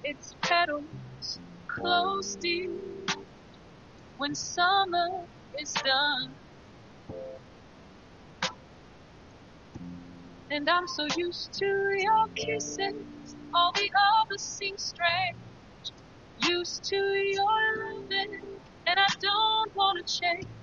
its petals close, dear, when summer is done. And I'm so used to your kisses, all the others seem strange. Used to your loving, and I don't want to change.